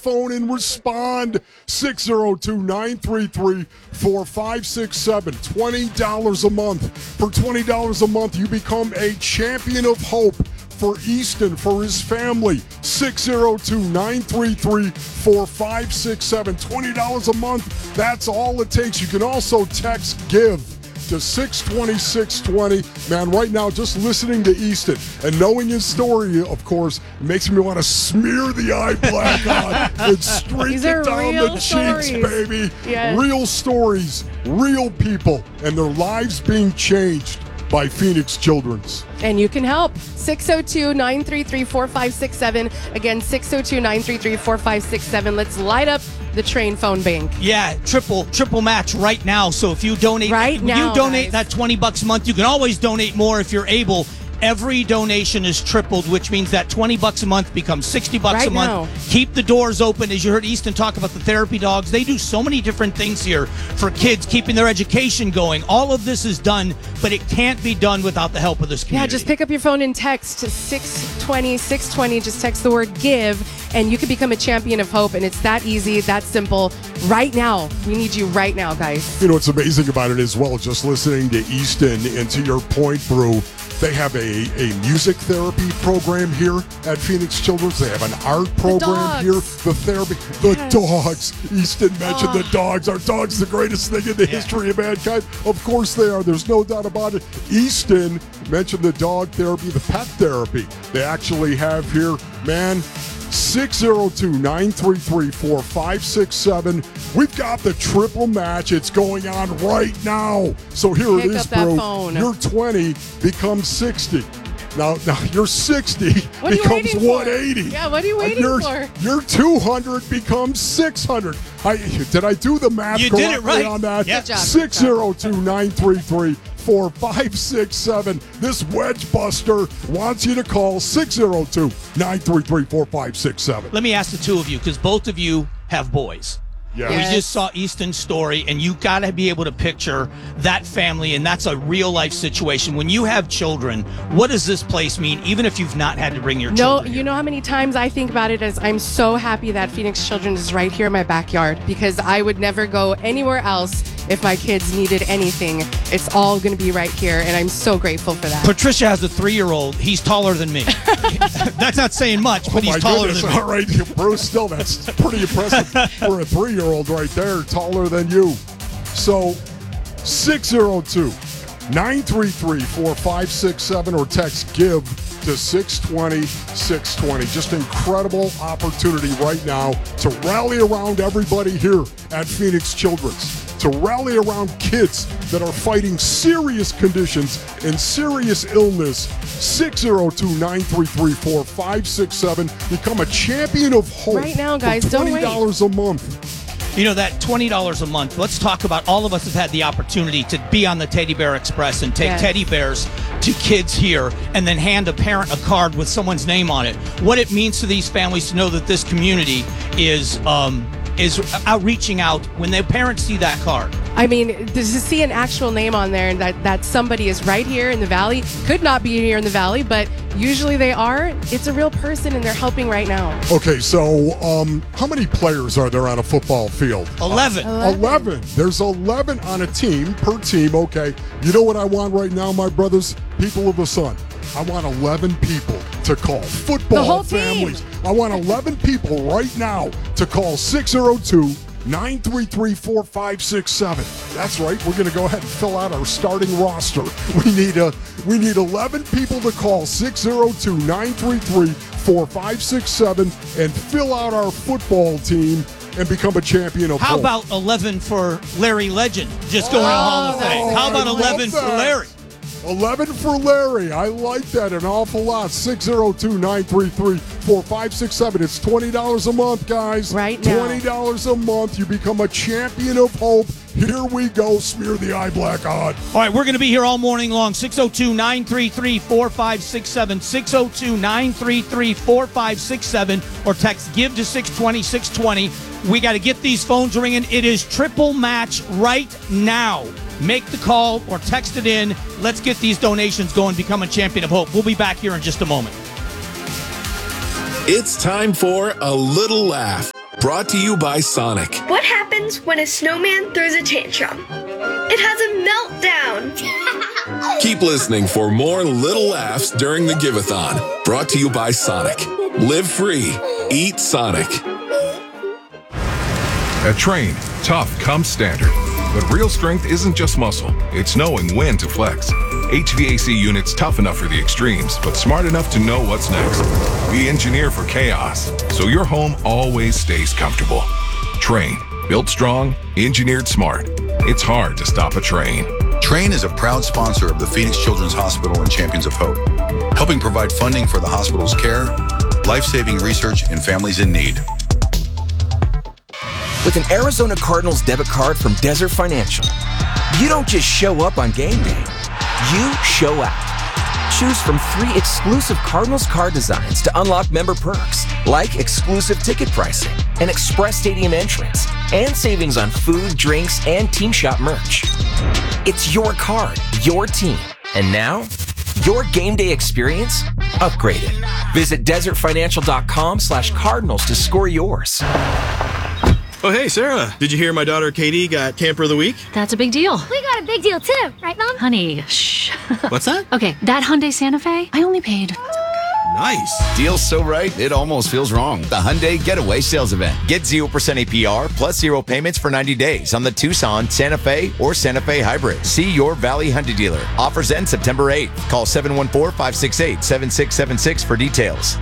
phone and respond. 602-933-4567. $20 a month. For $20 a month, you become a champion of hope for Easton, for his family. 602-933-4567. $20 a month. That's all it takes. You can also text GIVE to 620-620. Man, right now, just listening to Easton and knowing his story, of course, makes me want to smear the eye black on and streak it down the cheeks, baby. Yes. Real stories, real people, and their lives being changed by Phoenix Children's. And you can help. 602-933-4567. Again, 602-933-4567. Let's light up the Train phone bank. Yeah, triple match right now. So if you donate guys, that $20 a month, you can always donate more if you're able. Every donation is tripled, which means that $20 a month becomes $60 right a month. Now. Keep the doors open. As you heard Easton talk about the therapy dogs, they do so many different things here for kids, keeping their education going. All of this is done, but it can't be done without the help of this community. Yeah, just pick up your phone and text 620-620. Just text the word GIVE, and you can become a champion of hope. And it's that easy, that simple. Right now. We need you right now, guys. You know what's amazing about it as well, just listening to Easton, and to your point, Brew, they have a music therapy program here at Phoenix Children's. They have an art program here. The therapy. The dogs. Easton mentioned the dogs. Our dogs, the greatest thing in the history of mankind. Of course they are. There's no doubt about it. Easton mentioned the dog therapy, the pet therapy they actually have here. Man, 602-933-4567. We've got the triple match. It's going on right now. So here it is, bro. Your 20 becomes 60. Now your 60 becomes 180. Yeah, what are you waiting for? Your 200 becomes 600. Did I do the math correctly did it right on that? Yep. Good job. 602-933-4567. This wedge buster wants you to call 602-933-4567. Let me ask the two of you, because both of you have boys. Yeah. Yes. We just saw Easton's story, and you got to be able to picture that family, and that's a real-life situation. When you have children, what does this place mean, even if you've not had to bring your children You know how many times I think about it as I'm so happy that Phoenix Children's is right here in my backyard, because I would never go anywhere else if my kids needed anything. It's all going to be right here, and I'm so grateful for that. Patricia has a 3-year-old. He's taller than me. That's not saying much, but he's taller than me. All right, Bruce, still, that's pretty impressive for a 3-year-old right there, taller than you. So, 602-933-4567 or text GIVE to 620-620. Just incredible opportunity right now to rally around everybody here at Phoenix Children's, to rally around kids that are fighting serious conditions and serious illness. 602-933-4567. Become a champion of hope. Right now, guys, don't wait. $20 a month. You know, that $20 a month, let's talk about, all of us have had the opportunity to be on the Teddy Bear Express and take teddy bears to kids here and then hand a parent a card with someone's name on it. What it means to these families to know that this community is reaching out when their parents see that card. I mean, to see an actual name on there and that somebody is right here in the Valley, could not be here in the Valley, but usually they are. It's a real person, and they're helping right now. Okay, so how many players are there on a football field? 11. 11. There's 11 on a team, per team. Okay, you know what I want right now, my brothers? People of the Sun. I want 11 people to call. Football the whole families. Team. I want 11 people right now to call 602-933-4567. That's right. We're going to go ahead and fill out our starting roster. We need 11 people to call 602-933-4567 and fill out our football team and become a champion of How hope. about 11 for Larry Legend, just going to Hall of Fame? How about 11 for Larry? 11 for Larry. I like that an awful lot. 602-933-4567. It's $20 a month, guys. Right now. $20 a month. You become a champion of hope. Here we go. Smear the eye black on. All right, we're going to be here all morning long. 602-933-4567. 602-933-4567. Or text GIVE to 620-620. We got to get these phones ringing. It is triple match right now. Make the call or text it in. Let's get these donations going. Become a champion of hope. We'll be back here in just a moment. It's time for a little laugh. Brought to you by Sonic. What happens when a snowman throws a tantrum? It has a meltdown. Keep listening for more little laughs during the Give-a-thon. Brought to you by Sonic. Live free. Eat Sonic. At Train, tough comes standard. But real strength isn't just muscle. It's knowing when to flex. HVAC units tough enough for the extremes, but smart enough to know what's next. We engineer for chaos, so your home always stays comfortable. Train, built strong, engineered smart. It's hard to stop a train. Train is a proud sponsor of the Phoenix Children's Hospital and Champions of Hope, helping provide funding for the hospital's care, life-saving research, and families in need. With an Arizona Cardinals debit card from Desert Financial, you don't just show up on game day, you show out. Choose from 3 exclusive Cardinals card designs to unlock member perks, like exclusive ticket pricing, an express stadium entrance, and savings on food, drinks, and team shop merch. It's your card, your team, and now, your game day experience upgraded. Visit desertfinancial.com/Cardinals to score yours. Oh, hey, Sarah. Did you hear my daughter Katie got Camper of the Week? That's a big deal. We got a big deal too, right, Mom? Honey, shh. What's that? Okay, that Hyundai Santa Fe, I only paid. Nice. Deal's so right, it almost feels wrong. The Hyundai Getaway Sales Event. Get 0% APR plus 0 payments for 90 days on the Tucson, Santa Fe, or Santa Fe Hybrid. See your Valley Hyundai dealer. Offers end September 8th. Call 714-568-7676 for details.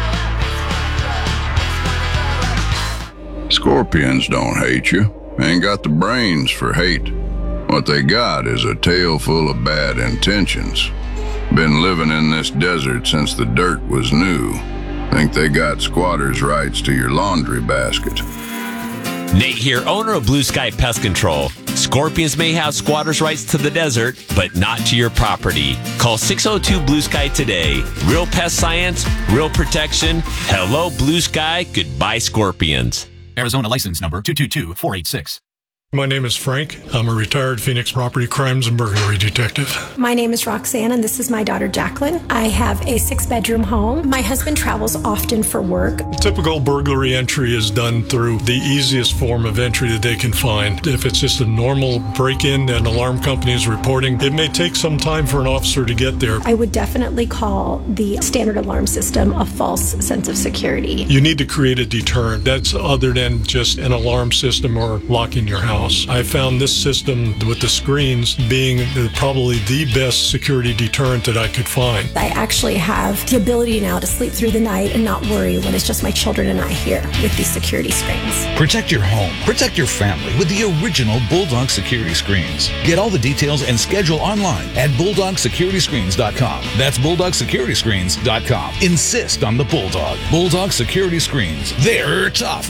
Scorpions don't hate you. Ain't got the brains for hate. What they got is a tail full of bad intentions. Been living in this desert since the dirt was new. Think they got squatters' rights to your laundry basket. Nate here, owner of Blue Sky Pest Control. Scorpions may have squatters' rights to the desert, but not to your property. Call 602 Blue Sky today. Real pest science, real protection. Hello, Blue Sky. Goodbye, Scorpions. Arizona license number 222486. My name is Frank. I'm a retired Phoenix property crimes and burglary detective. My name is Roxanne, and this is my daughter Jacqueline. I have a 6-bedroom home. My husband travels often for work. Typical burglary entry is done through the easiest form of entry that they can find. If it's just a normal break-in and alarm company is reporting, it may take some time for an officer to get there. I would definitely call the standard alarm system a false sense of security. You need to create a deterrent that's other than just an alarm system or locking your house. I found this system with the screens being probably the best security deterrent that I could find. I actually have the ability now to sleep through the night and not worry when it's just my children and I here with these security screens. Protect your home, protect your family with the original Bulldog security screens. Get all the details and schedule online at BulldogSecurityScreens.com. That's BulldogSecurityScreens.com. Insist on the Bulldog. Bulldog Security Screens. They're tough.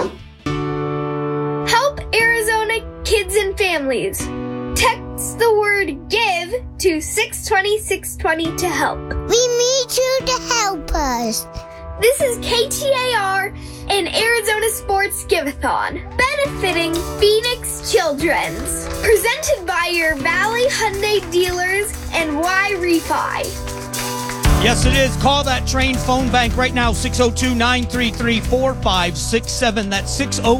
Help Arizona kids and families. Text the word GIVE to 620-620 to help. We need you to help us. This is KTAR and Arizona Sports Give-a-thon, benefiting Phoenix Children's. Presented by your Valley Hyundai dealers and Y-Refi. Yes, it is. Call that Train phone bank right now, 602-933-4567. That's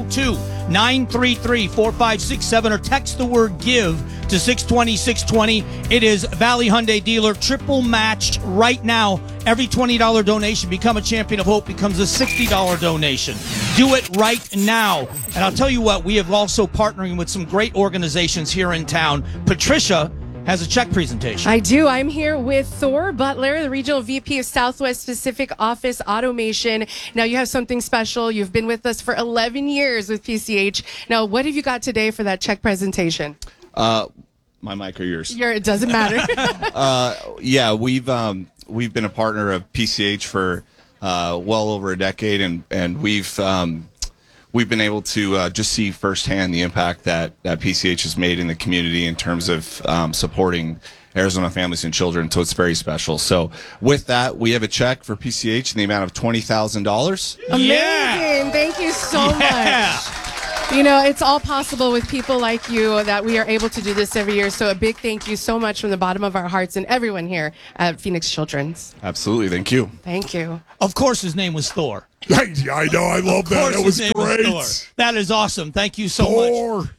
602-933-4567, or text the word GIVE to 620-620. It is Valley Hyundai dealer, triple matched right now. Every $20 donation, Become a Champion of Hope, becomes a $60 donation. Do it right now. And I'll tell you what, we have also partnering with some great organizations here in town. Patricia has a check presentation. I do. I'm here with Thor Butler, the Regional VP of Southwest Pacific Office Automation. Now, you have something special. You've been with us for 11 years with PCH. Now, what have you got today for that check presentation? My mic or yours? It doesn't matter. Yeah, we've been a partner of PCH for well over a decade, and we've been able to just see firsthand the impact that PCH has made in the community in terms of supporting Arizona families and children. So it's very special. So with that, we have a check for PCH in the amount of $20,000. Amazing. Thank you so much. You know, it's all possible with people like you that we are able to do this every year. So a big thank you so much from the bottom of our hearts and everyone here at Phoenix Children's. Absolutely. Thank you. Thank you. Of course, his name was Thor. I know. I love that. That was great. That is awesome. Thank you so much.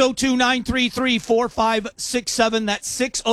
602-933-4567. That's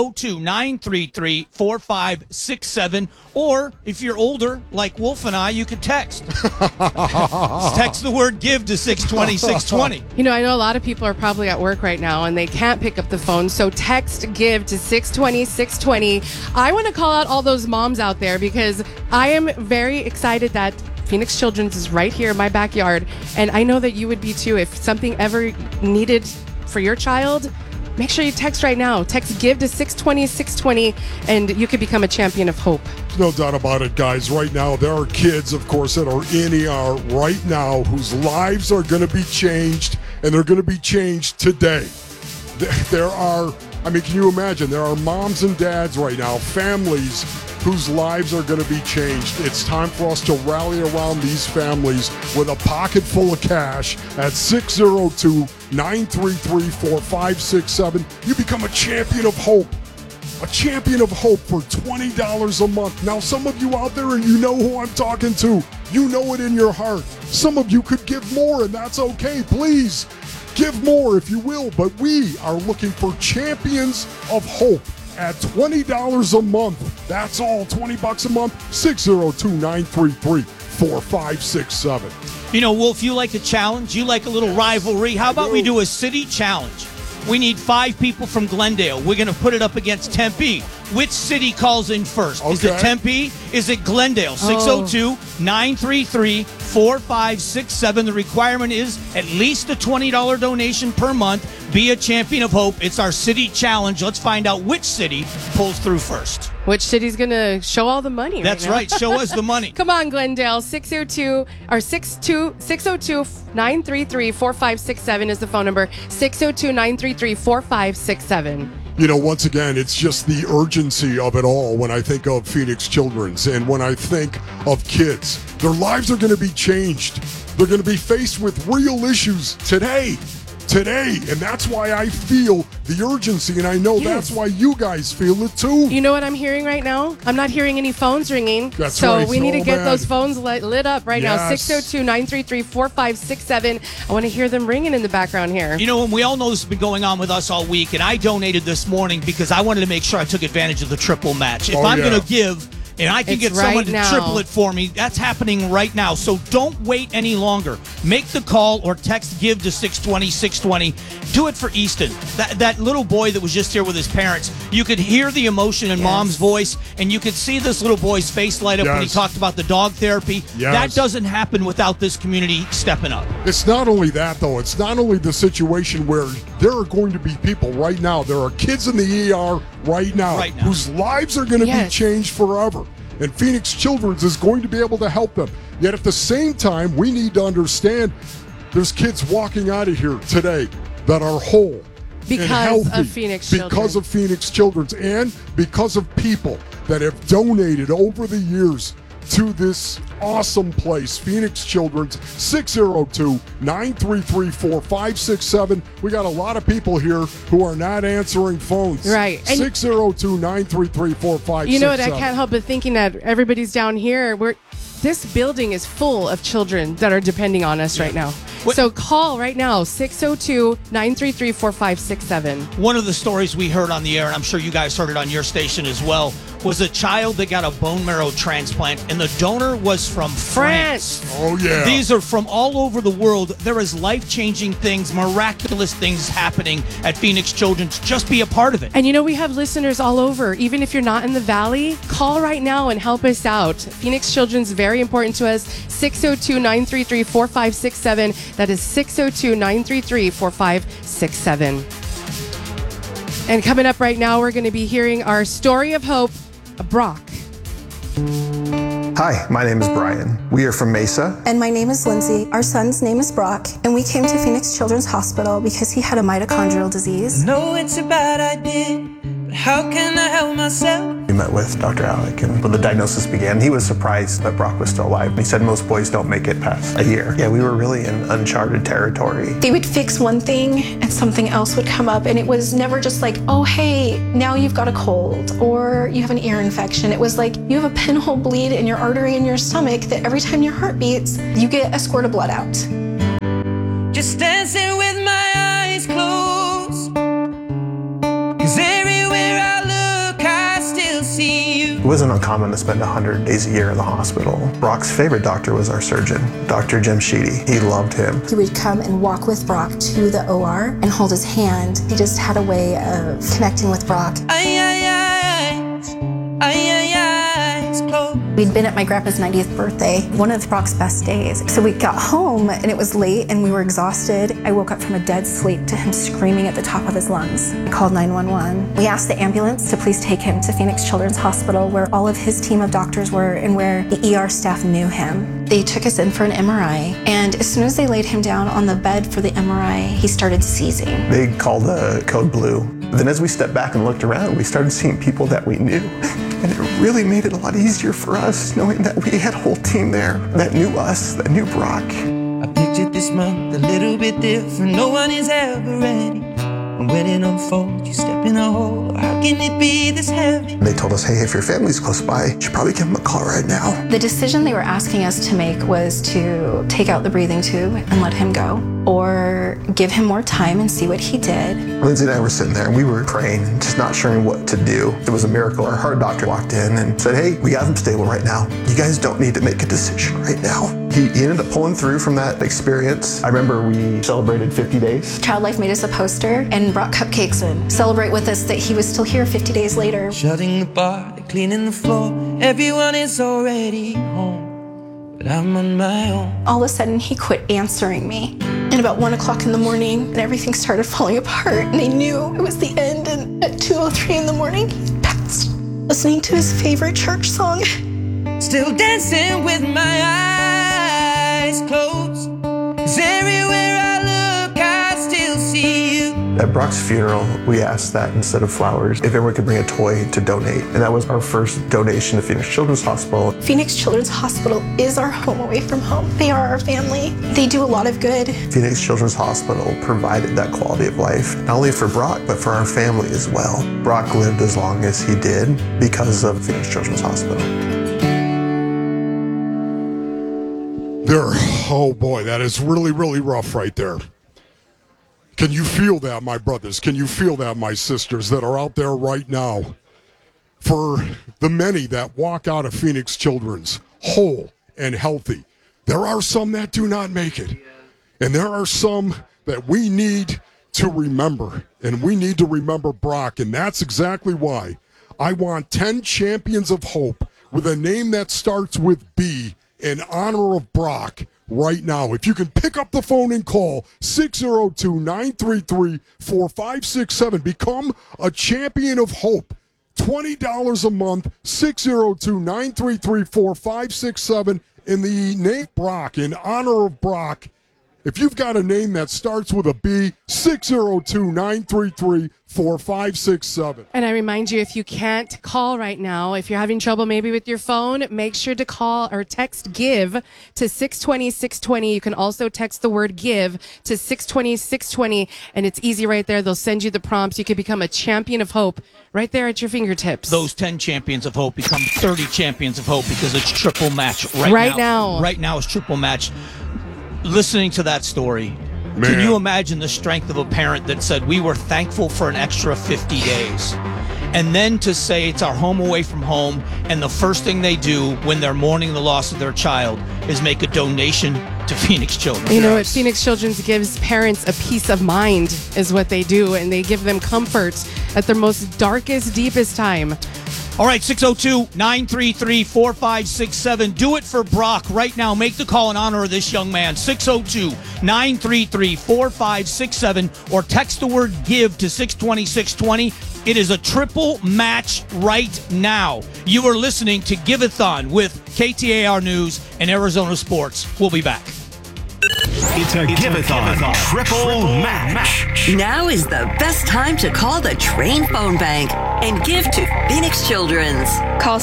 602-933-4567. Or if you're older, like Wolf and I, you could text. Text the word give to 620-620. You know, I know a lot of people are probably at work right now and they can't pick up the phone. So text give to 620-620. I want to call out all those moms out there because I am very excited that Phoenix Children's is right here in my backyard, and I know that you would be too. If something ever needed for your child, make sure you text right now. Text GIVE to 620-620, and you could become a champion of hope. No doubt about it, guys. Right now, there are kids, of course, that are in ER right now whose lives are going to be changed, and they're going to be changed today. There are, I mean, can you imagine? There are moms and dads right now, families whose lives are going to be changed. It's time for us to rally around these families with a pocket full of cash at 602-933-4567. You become a champion of hope. A champion of hope for $20 a month. Now, some of you out there, and you know who I'm talking to, you know it in your heart. Some of you could give more, and that's okay. Please give more if you will, but we are looking for champions of hope at $20 a month. That's all, $20 a month, 602-933-4567. You know, Wolf, you like a challenge? You like a little rivalry? How about we do a city challenge? We need 5 people from Glendale. We're going to put it up against Tempe. Which city calls in first? Okay. Is it Tempe? Is it Glendale? 602-933-4567. The requirement is at least a $20 donation per month. Be a champion of hope. It's our city challenge. Let's find out which city pulls through first. Which city's going to show all the money? That's right. Show us the money. Come on, Glendale. 602-933-4567 is the phone number. 602-933-4567. You know, once again, it's just the urgency of it all when I think of Phoenix Children's and when I think of kids. Their lives are going to be changed. They're going to be faced with real issues today. And that's why I feel the urgency, and I know that's why you guys feel it too. You know what I'm hearing right now? I'm not hearing any phones ringing. That's so right. we need to get those phones lit up right now. Yes. 602-933-4567. I want to hear them ringing in the background here. You know, and we all know this has been going on with us all week, and I donated this morning because I wanted to make sure I took advantage of the triple match. If I'm going to give, and I can get someone to triple it for me, that's happening right now. So don't wait any longer. Make the call or text GIVE to 620-620. Do it for Easton. That little boy that was just here with his parents, you could hear the emotion in Mom's voice, and you could see this little boy's face light up when he talked about the dog therapy. That doesn't happen without this community stepping up. It's not only that, though. It's not only the situation where there are going to be people right now. There are kids in the ER right now whose lives are going to be changed forever. And Phoenix Children's is going to be able to help them. Yet at the same time, we need to understand there's kids walking out of here today that are whole and healthy of Phoenix Children's. Because of Phoenix Children's and because of people that have donated over the years to this awesome place, Phoenix Children's. 602-933-4567. We got a lot of people here who are not answering phones. Right. 602-933-4567. You know what? I can't help but thinking that everybody's down here. This building is full of children that are depending on us right now. So call right now, 602-933-4567. One of the stories we heard on the air, and I'm sure you guys heard it on your station as well, was a child that got a bone marrow transplant, and the donor was from France. Oh, yeah. These are from all over the world. There is life-changing things, miraculous things happening at Phoenix Children's. Just be a part of it. And you know, we have listeners all over. Even if you're not in the Valley, call right now and help us out. Phoenix Children's, very important to us. 602-933-4567. That is 602-933-4567. And coming up right now, we're going to be hearing our story of hope, Brock. Hi, my name is Brian. We are from Mesa. And my name is Lindsay. Our son's name is Brock, and we came to Phoenix Children's Hospital because he had a mitochondrial disease. I know it's a bad idea, but How can I help myself? We met with Dr. Alec, and when the diagnosis began, he was surprised that Brock was still alive. He said most boys don't make it past a year. Yeah, we were really in uncharted territory. They would fix one thing and something else would come up, and it was never just like, oh, hey, now you've got a cold or you have an ear infection. It was like you have a pinhole bleed in your artery in your stomach that every time your heart beats, you get a squirt of blood out. Just dancing with my eyes closed. 'Cause everywhere I look, I still see you. It wasn't uncommon to spend 100 days a year in the hospital. Brock's favorite doctor was our surgeon, Dr. Jim Sheedy. He loved him. He would come and walk with Brock to the OR and hold his hand. He just had a way of connecting with Brock. We'd been at my grandpa's 90th birthday, one of Brock's best days. So we got home and it was late and we were exhausted. I woke up from a dead sleep to him screaming at the top of his lungs. I called 911. We asked the ambulance to please take him to Phoenix Children's Hospital where all of his team of doctors were and where the ER staff knew him. They took us in for an MRI, and as soon as they laid him down on the bed for the MRI, he started seizing. They called the code blue. Then as we stepped back and looked around, we started seeing people that we knew. And it really made it a lot easier for us knowing that we had a whole team there that knew us, that knew Brock. I pictured this month a little bit different. No one is ever ready. And when it unfolds, you step in a hole. How can it be this heavy? They told us, hey, if your family's close by, you should probably give them a call right now. The decision they were asking us to make was to take out the breathing tube and let him go, or give him more time and see what he did. Lindsay and I were sitting there and we were praying and just not sure what to do. It was a miracle. Our heart doctor walked in and said, hey, we got him stable right now. You guys don't need to make a decision right now. He ended up pulling through from that experience. I remember we celebrated 50 days. Child Life made us a poster and brought cupcakes and celebrate with us that he was still here 50 days later. Shutting the bar, cleaning the floor. Everyone is already home, but I'm on my own. All of a sudden, he quit answering me. And about 1 o'clock in the morning, and everything started falling apart, and I knew it was the end, and at 2:03 in the morning, he passed. Listening to his favorite church song. Still dancing with my eyes closed. 'Cause everywhere I look, I still see you. At Brock's funeral, we asked that instead of flowers, if everyone could bring a toy to donate. And that was our first donation to Phoenix Children's Hospital. Phoenix Children's Hospital is our home away from home. They are our family. They do a lot of good. Phoenix Children's Hospital provided that quality of life, not only for Brock, but for our family as well. Brock lived as long as he did because of Phoenix Children's Hospital. Oh boy, that is really, really rough right there. Can you feel that, my brothers? Can you feel that, my sisters, that are out there right now? For the many that walk out of Phoenix Children's whole and healthy, there are some that do not make it. And there are some that we need to remember. And we need to remember Brock. And that's exactly why I want 10 champions of hope with a name that starts with B in honor of Brock right now. If you can pick up the phone and call 602-933-4567. Become a champion of hope. $20 a month, 602-933-4567 in the name Brock, in honor of Brock. If you've got a name that starts with a B, 602-933-4567. And I remind you, if you can't call right now, if you're having trouble maybe with your phone, make sure to call or text GIVE to 620-620. You can also text the word GIVE to 620-620, and it's easy right there. They'll send you the prompts. You can become a champion of hope right there at your fingertips. Those 10 champions of hope become 30 champions of hope because it's triple match right now. Right now it's triple match. Listening to that story, can you imagine the strength of a parent that said, we were thankful for an extra 50 days? And then to say it's our home away from home, and the first thing they do when they're mourning the loss of their child is make a donation to Phoenix Children. You know what? Phoenix Children's gives parents a peace of mind is what they do, and they give them comfort at their most darkest, deepest time. All right, 602-933-4567. Do it for Brock right now. Make the call in honor of this young man. 602-933-4567 or text the word GIVE to 620-620. It is a triple match right now. You are listening to Give-A-Thon with KTAR News and Arizona Sports. We'll be back. It's a Give-a-thon triple match. Now is the best time to call the Train Phone Bank and give to Phoenix Children's. Call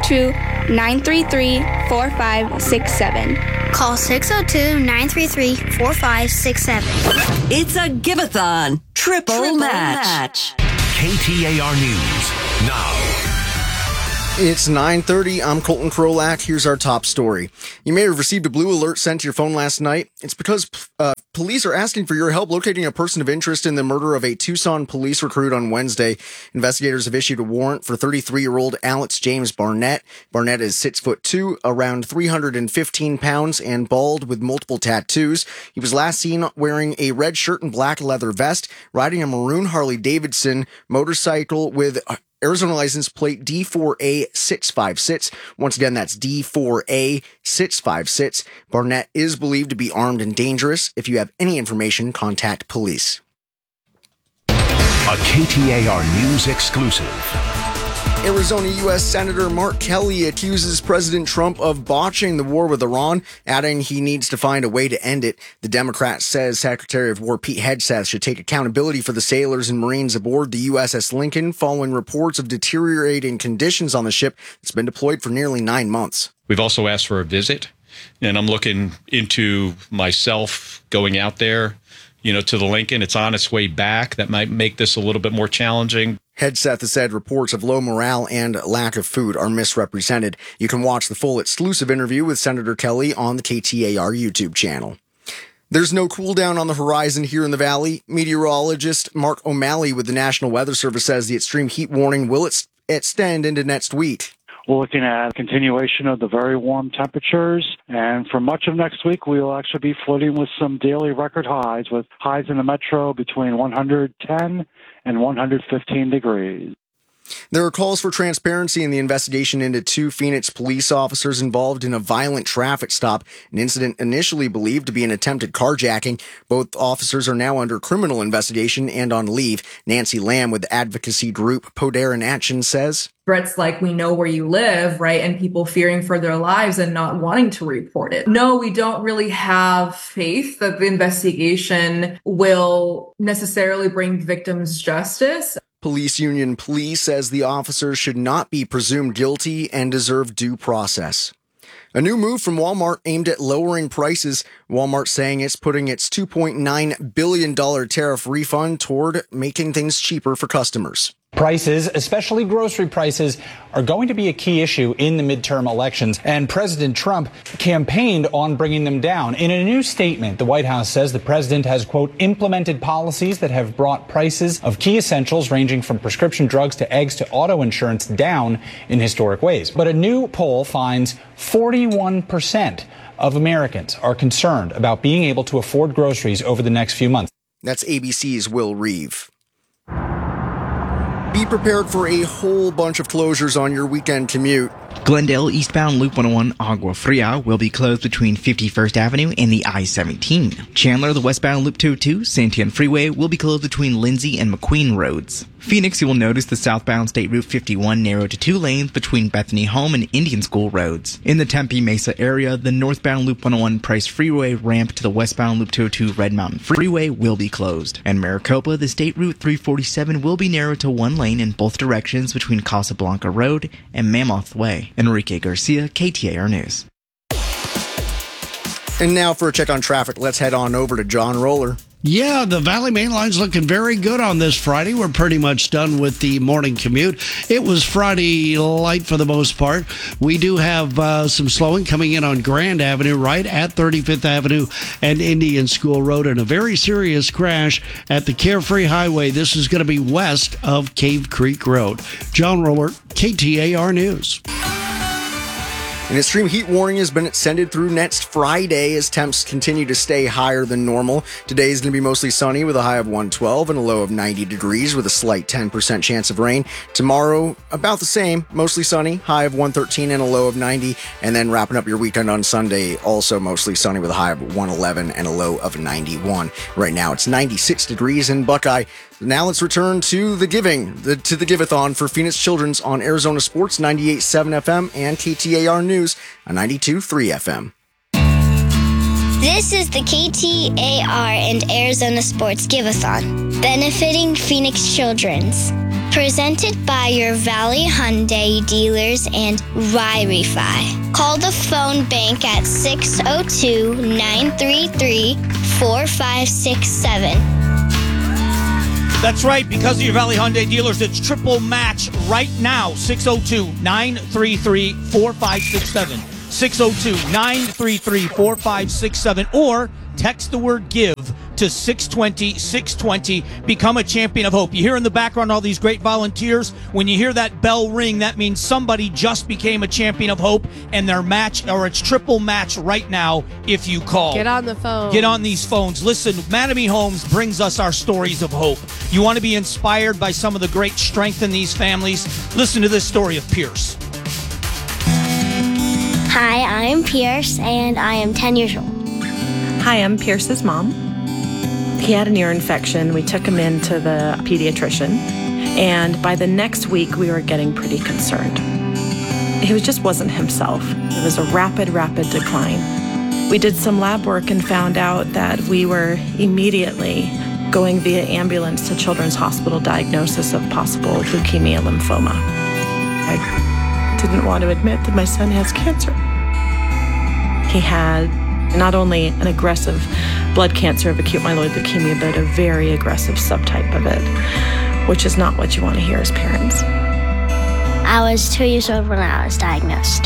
602-933-4567. Call 602-933-4567. It's a Give-a-thon triple match. KTAR News now. It's 9:30. I'm Colton Krolak. Here's our top story. You may have received a blue alert sent to your phone last night. It's because police are asking for your help locating a person of interest in the murder of a Tucson police recruit on Wednesday. Investigators have issued a warrant for 33-year-old Alex James Barnett. Barnett is 6'2", around 315 pounds, and bald with multiple tattoos. He was last seen wearing a red shirt and black leather vest, riding a maroon Harley-Davidson motorcycle with Arizona license plate D4A656. Once again, that's D4A656. Barnett is believed to be armed and dangerous. If you have any information, contact police. A KTAR News exclusive. Arizona U.S. Senator Mark Kelly accuses President Trump of botching the war with Iran, adding he needs to find a way to end it. The Democrat says Secretary of War Pete Hegseth should take accountability for the sailors and Marines aboard the USS Lincoln following reports of deteriorating conditions on the ship that's been deployed for nearly 9 months. We've also asked for a visit, and I'm looking into myself going out there, to the Lincoln. It's on its way back. That might make this a little bit more challenging. Hegseth has said reports of low morale and lack of food are misrepresented. You can watch the full exclusive interview with Senator Kelly on the KTAR YouTube channel. There's no cool down on the horizon here in the Valley. Meteorologist Mark O'Malley with the National Weather Service says the extreme heat warning will extend into next week. We're looking at a continuation of the very warm temperatures, and for much of next week, we will actually be flirting with some daily record highs, with highs in the metro between 110 and 115 degrees. There are calls for transparency in the investigation into 2 Phoenix police officers involved in a violent traffic stop, an incident initially believed to be an attempted carjacking. Both officers are now under criminal investigation and on leave. Nancy Lamb with the advocacy group Poder in Action says, threats like we know where you live, right? And people fearing for their lives and not wanting to report it. No, we don't really have faith that the investigation will necessarily bring victims justice. Police Union Police says the officers should not be presumed guilty and deserve due process. A new move from Walmart aimed at lowering prices. Walmart saying it's putting its $2.9 billion tariff refund toward making things cheaper for customers. Prices, especially grocery prices, are going to be a key issue in the midterm elections, and President Trump campaigned on bringing them down. In a new statement, the White House says the president has, quote, implemented policies that have brought prices of key essentials ranging from prescription drugs to eggs to auto insurance down in historic ways. But a new poll finds 41% of Americans are concerned about being able to afford groceries over the next few months. That's ABC's Will Reeve. Be prepared for a whole bunch of closures on your weekend commute. Glendale eastbound Loop 101 Agua Fria will be closed between 51st Avenue and the I-17. Chandler, the westbound Loop 202 Santian Freeway will be closed between Lindsay and McQueen Roads. Phoenix, you will notice the southbound State Route 51 narrowed to 2 lanes between Bethany Home and Indian School Roads. In the Tempe Mesa area, the northbound Loop 101 Price Freeway ramp to the westbound Loop 202 Red Mountain Freeway will be closed. And Maricopa, the State Route 347 will be narrowed to 1 lane in both directions between Casablanca Road and Mammoth Way. Enrique Garcia, KTAR News. And now for a check on traffic, let's head on over to John Roller. Yeah, the Valley Main Line's looking very good on this Friday. We're pretty much done with the morning commute. It was Friday light for the most part. We do have some slowing coming in on Grand Avenue, right at 35th Avenue and Indian School Road, and a very serious crash at the Carefree Highway. This is going to be west of Cave Creek Road. John Roller, KTAR News. An extreme heat warning has been extended through next Friday as temps continue to stay higher than normal. Today is going to be mostly sunny with a high of 112 and a low of 90 degrees with a slight 10% chance of rain. Tomorrow, about the same, mostly sunny, high of 113 and a low of 90. And then wrapping up your weekend on Sunday, also mostly sunny with a high of 111 and a low of 91. Right now, it's 96 degrees in Buckeye. Now let's return to the Give-a-thon for Phoenix Children's on Arizona Sports 98.7 FM and KTAR News on 92.3 FM. This is the KTAR and Arizona Sports Give-A-Thon, benefiting Phoenix Children's. Presented by your Valley Hyundai dealers and Wi-Fi. Call the phone bank at 602-933-4567. That's right. Because of your Valley Hyundai dealers, it's triple match right now. 602-933-4567. 602-933-4567. Or text the word GIVE to 620-620. Become a champion of hope. You hear in the background all these great volunteers. When you hear that bell ring, that means somebody just became a champion of hope, and their match, or it's triple match right now if you call. Get on the phone. Get on these phones. Listen, Mattamy Homes brings us our stories of hope. You want to be inspired by some of the great strength in these families? Listen to this story of Pierce. Hi, I'm Pierce, and I am 10 years old. Hi, I'm Pierce's mom. He had an ear infection. We took him into the pediatrician, and by the next week, we were getting pretty concerned. He just wasn't himself. It was a rapid decline. We did some lab work and found out that we were immediately going via ambulance to Children's Hospital diagnosis of possible leukemia lymphoma. I didn't want to admit that my son has cancer. He had not only an aggressive blood cancer of acute myeloid leukemia, but a very aggressive subtype of it, which is not what you want to hear as parents. I was 2 years old when I was diagnosed.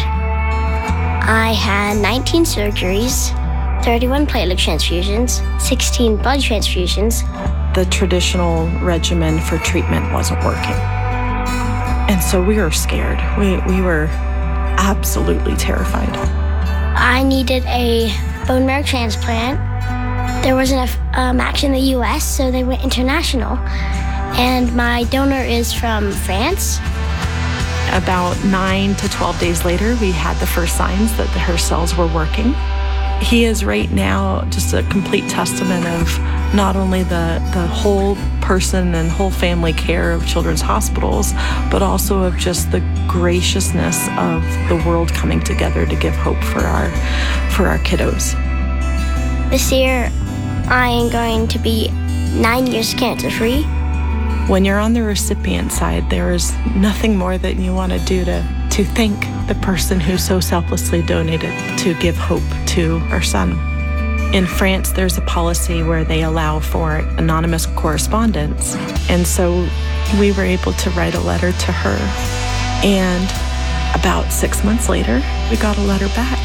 I had 19 surgeries, 31 platelet transfusions, 16 blood transfusions. The traditional regimen for treatment wasn't working. And so we were scared. We were absolutely terrified. I needed a bone marrow transplant. There wasn't a match in the U.S., so they went international. And my donor is from France. About 9 to 12 days later, we had the first signs that her cells were working. He is right now just a complete testament of not only the whole person and whole family care of children's hospitals, but also of just the graciousness of the world coming together to give hope for our kiddos. This year, I am going to be 9 years cancer-free. When you're on the recipient side, there is nothing more that you want to do to thank the person who so selflessly donated to give hope to our son. In France, there's a policy where they allow for anonymous correspondence. And so we were able to write a letter to her. And about 6 months later, we got a letter back.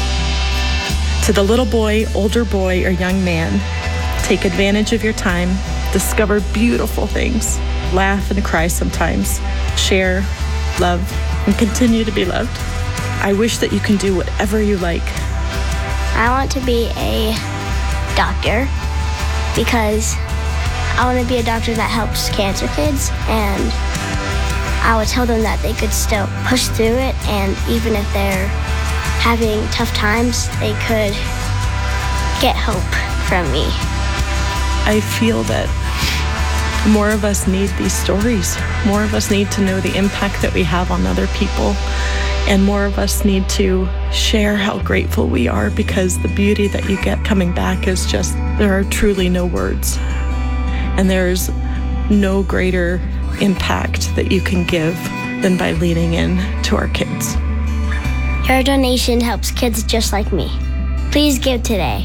To the little boy, older boy, or young man, take advantage of your time, discover beautiful things, laugh and cry sometimes, share, love, and continue to be loved. I wish that you can do whatever you like. I want to be a doctor because I want to be a doctor that helps cancer kids, and I would tell them that they could still push through it, and even if they're having tough times, they could get hope from me. I feel that more of us need these stories. More of us need to know the impact that we have on other people. And more of us need to share how grateful we are, because the beauty that you get coming back is just, there are truly no words. And there's no greater impact that you can give than by leaning in to our kids. Your donation helps kids just like me. Please give today.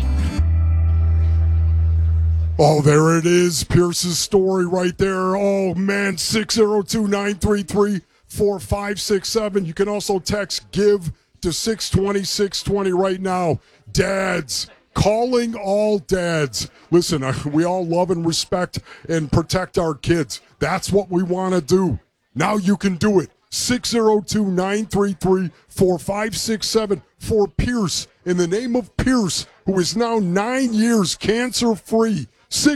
Oh, there it is. Pierce's story right there. Oh, man. 602-933-4567. You can also text GIVE to 620-620 right now. Dads, calling all dads. Listen, we all love and respect and protect our kids. That's what we want to do. Now you can do it. 602-933-4567 for Pierce. In the name of Pierce, who is now 9 years cancer-free.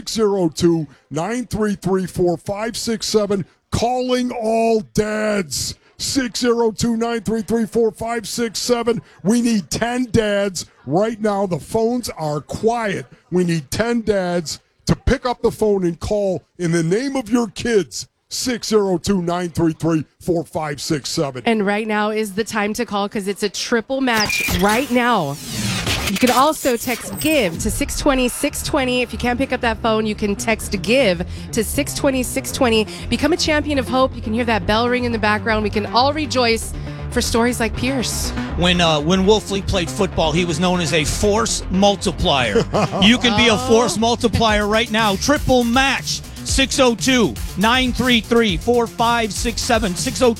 602-933-4567. Calling all dads. 602-933-4567. We need 10 dads right now. The phones are quiet. We need 10 dads to pick up the phone and call in the name of your kids. 602-933-4567. And right now is the time to call because it's a triple match right now. You can also text GIVE to 620-620. If you can't pick up that phone, you can text GIVE to 620-620. Become a champion of hope. You can hear that bell ring in the background. We can all rejoice for stories like Pierce. When Wolfley played football, he was known as a force multiplier. You can be a force multiplier right now. Triple match. 602-933-4567.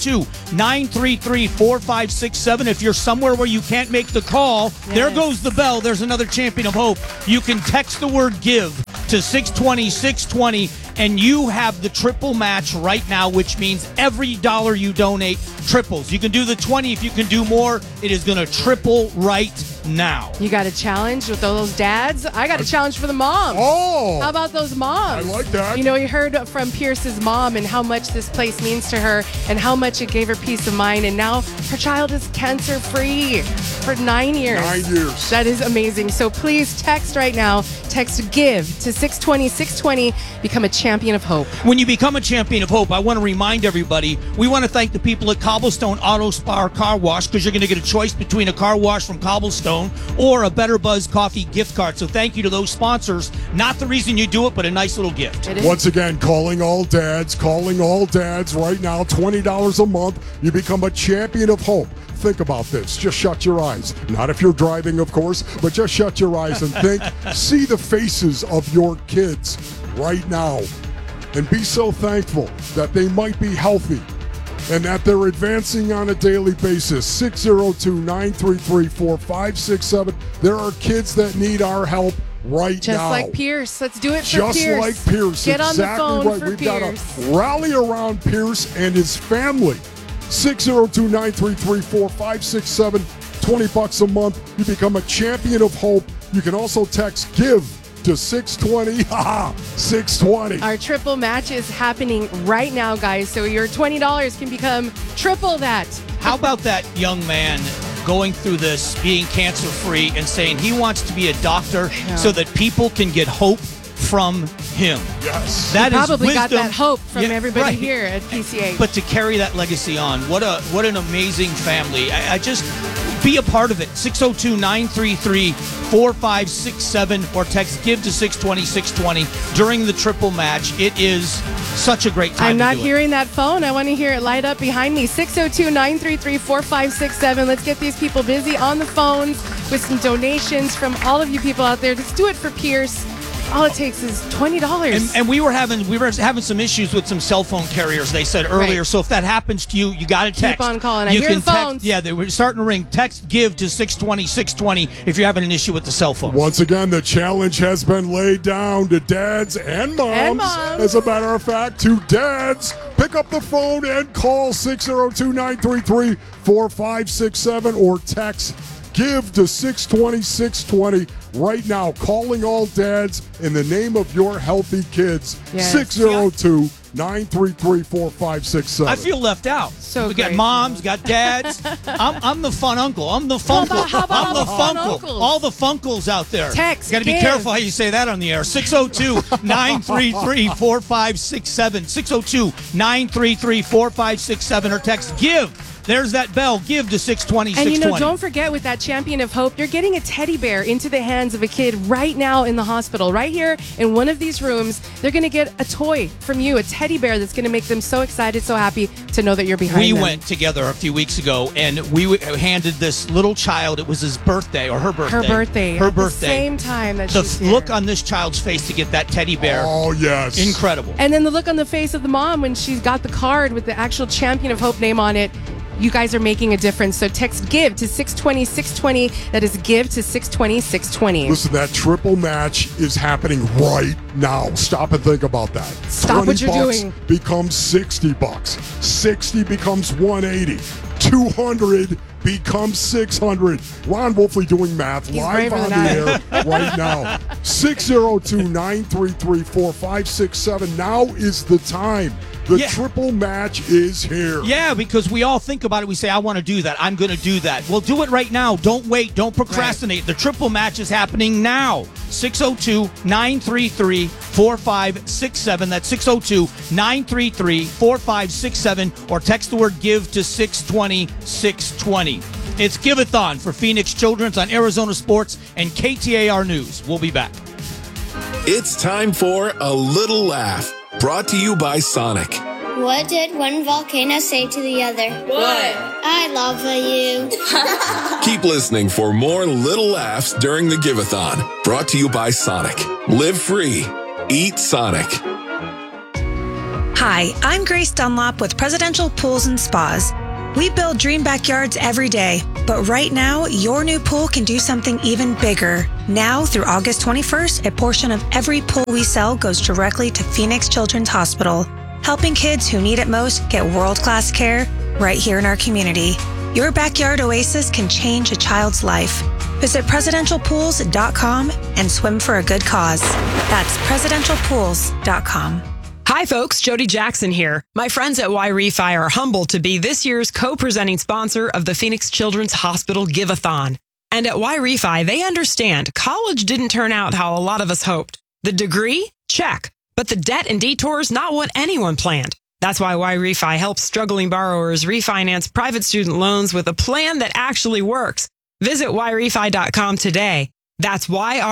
602-933-4567. If you're somewhere where you can't make the call, there goes the bell. There's another champion of hope. You can text the word GIVE to 620-620, and you have the triple match right now, which means every dollar you donate triples. You can do the 20. If you can do more, it is going to triple right now. You got a challenge with those dads? I got a challenge for the moms. Oh! How about those moms? I like that. You know, you heard from Pierce's mom and how much this place means to her and how much it gave her peace of mind. And now her child is cancer-free for 9 years. 9 years. That is amazing. So please text right now. Text GIVE to 620-620. Become a champion of hope. When you become a champion of hope, I want to remind everybody, we want to thank the people at Cobblestone Auto Spa Car Wash, because you're going to get a choice between a car wash from Cobblestone or a Better Buzz Coffee gift card. So thank you to those sponsors. Not the reason you do it, but a nice little gift. Once again, calling all dads right now, $20 a month. You become a champion of hope. Think about this. Just shut your eyes. Not if you're driving, of course, but just shut your eyes and think. See the faces of your kids right now and be so thankful that they might be healthy and that they're advancing on a daily basis. 602-933-4567. There are kids that need our help right now. Just like Pierce. Let's do it for Just Pierce. like Pierce. Get on the phone right. for We've Pierce. got to rally around Pierce and his family. 602-933-4567. $20 a month. You become a champion of hope. You can also text GIVE to 620. 620. Our triple match is happening right now, guys. So your $20 can become triple that. How about that young man going through this, being cancer-free, and saying he wants to be a doctor so that people can get hope from him? Yes. That you is probably got wisdom. that hope from everybody right. here at PCH. But to carry that legacy on, what an amazing family. I just be a part of it. 602-933-4567 or text GIVE to 620-620 during the triple match. It is such a great time. I'm not to do hearing that phone. I want to hear it light up behind me. 602-933-4567. Let's get these people busy on the phones with some donations from all of you people out there. Just do it for Pierce. All it takes is $20. And we were having some issues with some cell phone carriers, they said earlier. Right. So if that happens to you, you got to text. Keep on calling. I you hear can the phones. text. Yeah, they were starting to ring. Text GIVE to 620-620 if you're having an issue with the cell phone. Once again, the challenge has been laid down to dads and moms. As a matter of fact, to dads, pick up the phone and call 602-933-4567 or text GIVE to 620-620 right now. Calling all dads in the name of your healthy kids. Yes. 602-933-4567. I feel left out. So we got great. moms, got dads. I'm the fun uncle. I'm the funkle. How about I'm the fun funkle. uncles? All the funkles out there. Text, Got to be give. careful how you say that on the air. 602-933-4567. 602-933-4567 or text GIVE. There's that bell. GIVE to 620-620. And you know, don't forget, with that champion of hope, you're getting a teddy bear into the hands of a kid right now in the hospital. Right here in one of these rooms, they're going to get a toy from you, a teddy bear that's going to make them so excited, so happy to know that you're behind We them. went together a few weeks ago, and we handed this little child, it was his birthday, or her birthday. Her birthday. Her at birthday. The same time that The she's here. look on this child's face to get that teddy bear. Oh, yes. Incredible. And then the look on the face of the mom when she's got the card with the actual champion of hope name on it. You guys are making a difference. So text GIVE to 620-620. That is GIVE to 620-620. Listen, that triple match is happening right now. Stop and think about that. Stop what you're doing. Becomes $60. 60 becomes 180. 200 becomes 600. Ron Wolfley doing math He's live braver on than the I air right now. 602-933-4567. Now is the time. The triple match is here. Yeah, because we all think about it. We say, I want to do that. I'm going to do that. Well, do it right now. Don't wait. Don't procrastinate. Right. The triple match is happening now. 602-933-4567. That's 602-933-4567. Or text the word GIVE to 620-620. It's Give-A-Thon for Phoenix Children's on Arizona Sports and KTAR News. We'll be back. It's time for A Little Laugh, brought to you by Sonic. What did one volcano say to the other? What? I love you. Keep listening for more little laughs during the Give-A-Thon, brought to you by Sonic. Live free. Eat Sonic. Hi, I'm Grace Dunlop with Presidential Pools and Spas. We build dream backyards every day, but right now, your new pool can do something even bigger. Now, through August 21st, a portion of every pool we sell goes directly to Phoenix Children's Hospital, helping kids who need it most get world-class care right here in our community. Your backyard oasis can change a child's life. Visit presidentialpools.com and swim for a good cause. That's presidentialpools.com. Hi folks, Jody Jackson here. My friends at Y-Refi are humbled to be this year's co-presenting sponsor of the Phoenix Children's Hospital Give-A-Thon. And at Y-Refi, they understand college didn't turn out how a lot of us hoped. The degree? Check. But the debt and detours, not what anyone planned. That's why Y-Refi helps struggling borrowers refinance private student loans with a plan that actually works. Visit YRefi.com today. That's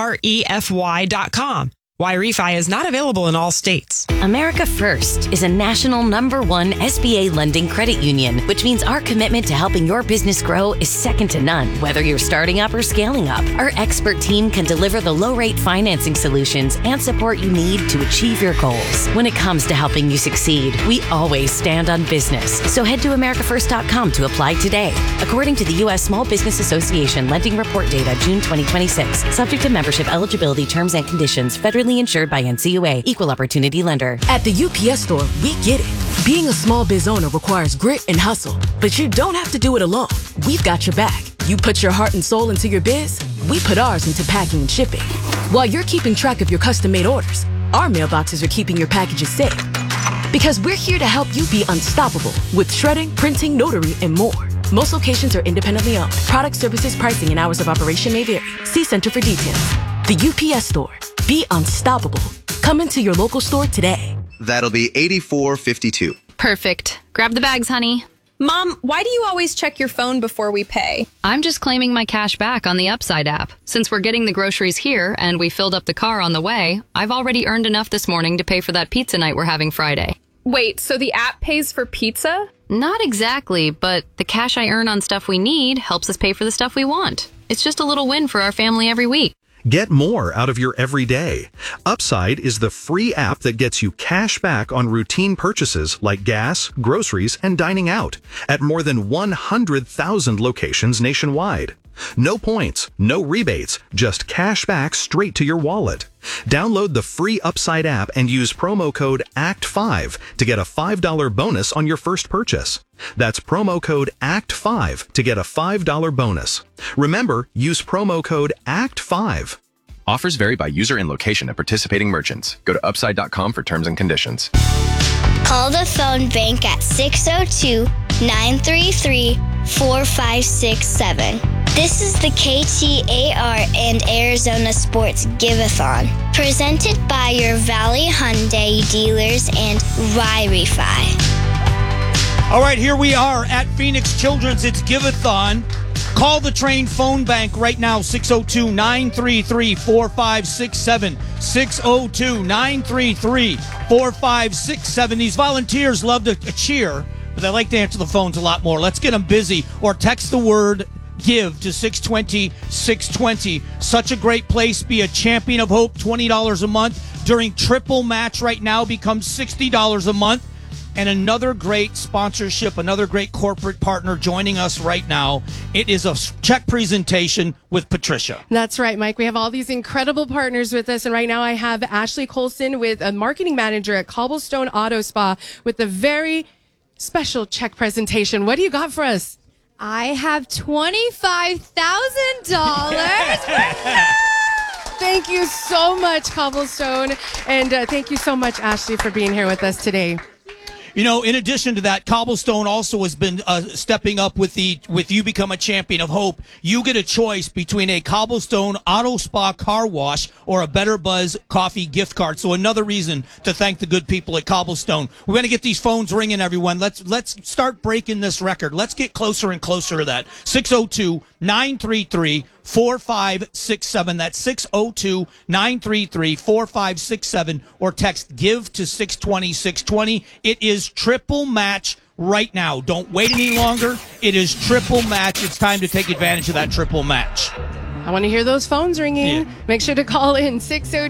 YREFY.com. Y-Refi is not available in all states. America First is a national #1 SBA lending credit union, which means our commitment to helping your business grow is second to none. Whether you're starting up or scaling up, our expert team can deliver the low-rate financing solutions and support you need to achieve your goals. When it comes to helping you succeed, we always stand on business. So head to AmericaFirst.com to apply today. According to the U.S. Small Business Association Lending Report Data, June 2026, subject to membership eligibility, terms and conditions, federally insured by NCUA, Equal Opportunity Lender. At the UPS Store, we get it. Being a small biz owner requires grit and hustle, but you don't have to do it alone. We've got your back. You put your heart and soul into your biz, we put ours into packing and shipping. While you're keeping track of your custom-made orders, our mailboxes are keeping your packages safe. Because we're here to help you be unstoppable with shredding, printing, notary, and more. Most locations are independently owned. Product, services, pricing, and hours of operation may vary. See Center for details. The UPS Store. Be unstoppable. Come into your local store today. That'll be $84.52. Perfect. Grab the bags, honey. Mom, why do you always check your phone before we pay? I'm just claiming my cash back on the Upside app. Since we're getting the groceries here and we filled up the car on the way, I've already earned enough this morning to pay for that pizza night we're having Friday. Wait, so the app pays for pizza? Not exactly, but the cash I earn on stuff we need helps us pay for the stuff we want. It's just a little win for our family every week. Get more out of your everyday. Upside is the free app that gets you cash back on routine purchases like gas, groceries, and dining out at more than 100,000 locations nationwide. No points, no rebates, just cash back straight to your wallet. Download the free Upside app and use promo code ACT5 to get a $5 bonus on your first purchase. That's promo code ACT5 to get a $5 bonus. Remember, use promo code ACT5. Offers vary by user and location at participating merchants. Go to upside.com for terms and conditions. Call the phone bank at 602-933-4567. This is the KTAR and Arizona Sports Give-A-Thon, presented by your Valley Hyundai dealers and Y-Refi. All right, here we are at Phoenix Children's. It's Give-A-Thon. Call the Train phone bank right now, 602-933-4567. 602-933-4567. These volunteers love to cheer, but they like to answer the phones a lot more. Let's get them busy, or text the word GIVE to 620-620. Such a great place. Be a champion of hope. $20 a month during triple match right now becomes $60 a month. And another great sponsorship, another great corporate partner joining us right now. It is a check presentation with Patricia. That's right, Mike. We have all these incredible partners with us. And right now I have Ashley Colson with a marketing manager at Cobblestone Auto Spa with a very special check presentation. What do you got for us? I have $25,000. Thank you so much, Cobblestone. And thank you so much, Ashley, for being here with us today. You know, in addition to that, Cobblestone also has been stepping up with You Become a Champion of Hope. You get a choice between a Cobblestone Auto Spa car wash or a Better Buzz coffee gift card. So another reason to thank the good people at Cobblestone. We're going to get these phones ringing, everyone. Let's start breaking this record. Let's get closer and closer to that. 602-933-4567. That's 602-933-4567 or text GIVE to 620-620. It is triple match right now. Don't wait any longer. It is triple match. It's time to take advantage of that triple match. I want to hear those phones ringing. Yeah. Make sure to call in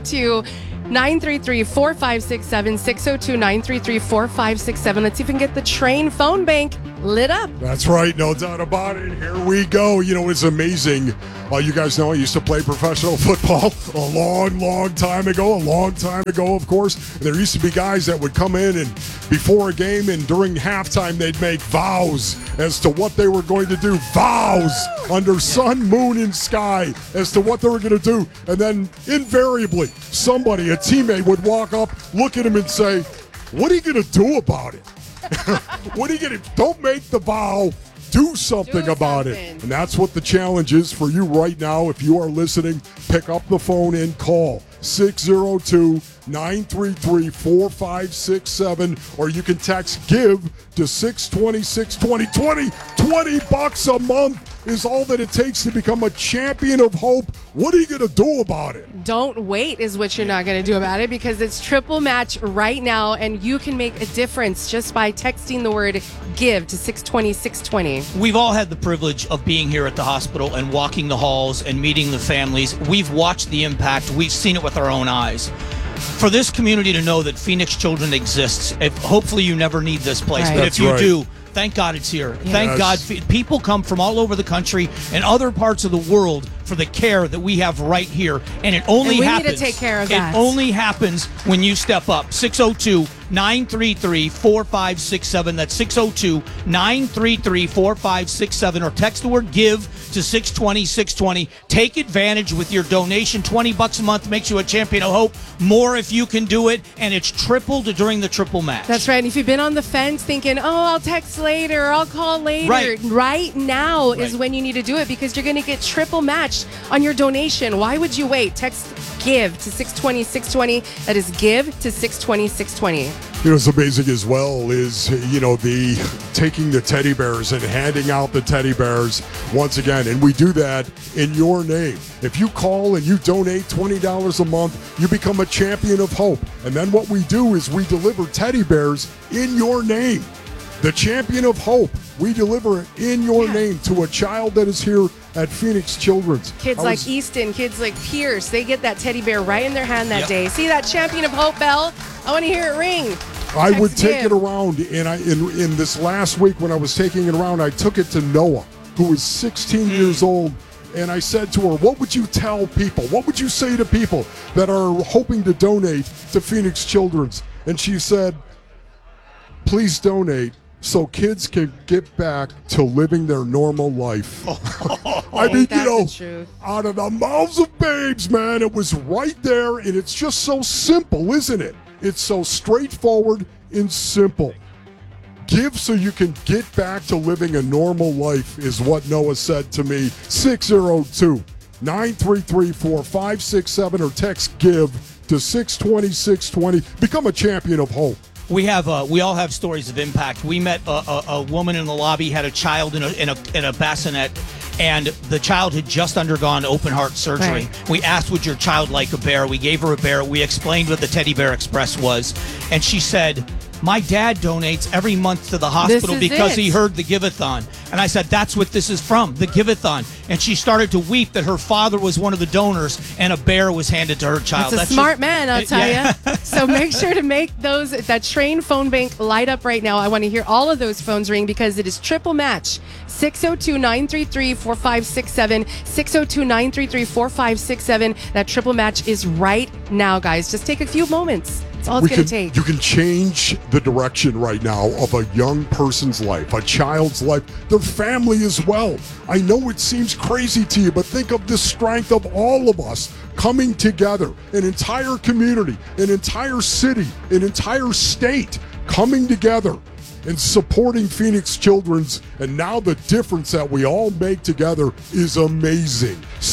602-933-4567, 602-933-4567. Let's see if we can get the Train phone bank lit up. That's right, no doubt about it. Here we go. You know, it's amazing. You guys know I used to play professional football a long time ago, of course. There used to be guys that would come in and before a game and during halftime, they'd make vows as to what they were going to do. Vows under sun, moon, and sky as to what they were going to do. And then invariably, somebody, a teammate, would walk up, look at him and say, "What are you going to do about it? What are you going to, don't make the vow, do something about it." And that's what the challenge is for you right now. If you are listening, pick up the phone and call 602-933-4567, or you can text GIVE to 620-620. $20 a month is all that it takes to become a champion of hope. What are you going to do about it? Don't wait is what you're not going to do about it, because it's triple match right now, and you can make a difference just by texting the word GIVE to 620-620. We've all had the privilege of being here at the hospital and walking the halls and meeting the families. We've watched the impact. We've seen it with our own eyes. For this community to know that Phoenix Children exists, hopefully you never need this place, right. But That's if you right. do, thank God it's here. Yes. Thank God. People come from all over the country and other parts of the world for the care that we have right here. And it only and we happens. need to take care of that. It only happens when you step up. 602-933-4567. That's 602-933-4567. Or text the word GIVE to 620-620. Take advantage with your donation. $20 a month makes you a champion of hope. More if you can do it. And it's tripled during the triple match. That's right. And if you've been on the fence thinking, I'll text later, I'll call later, right now is when you need to do it, because you're going to get triple matched on your donation. Why would you wait? Text GIVE to 620-620. That is GIVE to 620-620. You know, what's amazing as well is, you know, the taking the teddy bears and handing out the teddy bears once again. And we do that in your name. If you call and you donate $20 a month, you become a champion of hope. And then what we do is we deliver teddy bears in your name. The champion of hope. We deliver it in your name to a child that is here at Phoenix Children's. Kids like Easton, kids like Pierce, they get that teddy bear right in their hand that day. See that champion of hope bell? I want to hear it ring. I would take it around, and in this last week when I was taking it around, I took it to Noah, who was 16 years old, and I said to her, "What would you tell people? What would you say to people that are hoping to donate to Phoenix Children's?" And she said, "Please donate so kids can get back to living their normal life." I mean, you know, out of the mouths of babes, man, it was right there, and it's just so simple, isn't it? It's so straightforward and simple. Give so you can get back to living a normal life is what Noah said to me. 602-933-4567 or text GIVE to 620-620. Become a champion of hope. We all have stories of impact. We met a woman in the lobby, had a child in a bassinet, and the child had just undergone open heart surgery. Right. We asked, would your child like a bear? We gave her a bear. We explained what the Teddy Bear Express was, and she said, "My dad donates every month to the hospital because he heard the Give-a-thon." And I said, "That's what this is from, the Give-a-thon." And she started to weep that her father was one of the donors and a bear was handed to her child. That's a smart man, I'll tell you. So make sure to make that Train phone bank light up right now. I want to hear all of those phones ring because it is triple match. 602-933-4567, 602-933-4567. That triple match is right now, guys. Just take a few moments. That's all it's going to take. You can change the direction right now of a young person's life, a child's life, their family as well. I know it seems crazy to you, but think of the strength of all of us coming together, an entire community, an entire city, an entire state, coming together and supporting Phoenix Children's, and now the difference that we all make together is amazing.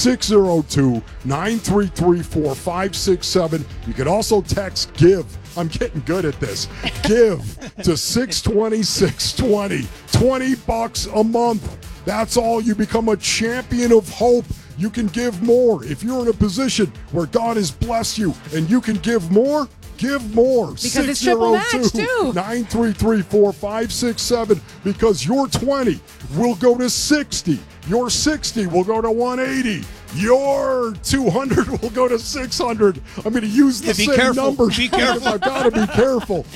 602-933-4567. You can also text GIVE. I'm getting good at this. GIVE to 620-620. $20 a month. That's all. You become a champion of hope. You can give more. If you're in a position where God has blessed you and you can give more, give more. Because it's triple match, too. 933-4567. Because your 20 will go to 60. Your 60 will go to 180. Your 200 will go to 600. I'm going to use the same numbers. Be careful. I've got to be careful.